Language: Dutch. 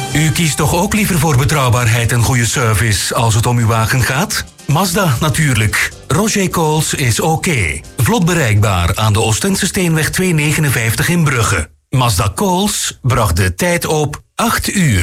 U kiest toch ook liever voor betrouwbaarheid en goede service als het om uw wagen gaat? Mazda natuurlijk. Roger Coles is oké. Vlot bereikbaar aan de Oostense Steenweg 259 in Brugge. Mazda Coles bracht de tijd op 8 uur.